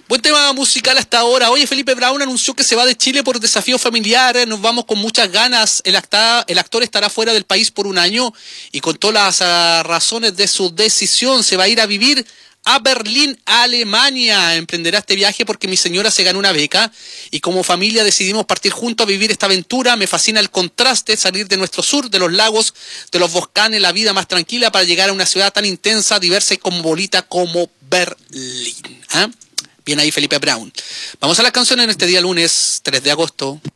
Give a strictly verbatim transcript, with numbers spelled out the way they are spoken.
Buen tema musical hasta ahora. Oye, Felipe Brown anunció que se va de Chile por desafío familiar. Nos vamos con muchas ganas. El, acta, el actor estará fuera del país por un año y contó las uh, razones de su decisión. Se va a ir a vivir a Berlín, Alemania. Emprenderá este viaje porque mi señora se ganó una beca y como familia decidimos partir juntos a vivir esta aventura. Me fascina el contraste, salir de nuestro sur, de los lagos, de los volcanes, la vida más tranquila para llegar a una ciudad tan intensa, diversa y cosmopolita como Berlín. ¿Ah? ¿eh? Bien ahí Felipe Brown. Vamos a las canciones en este día lunes tres de agosto.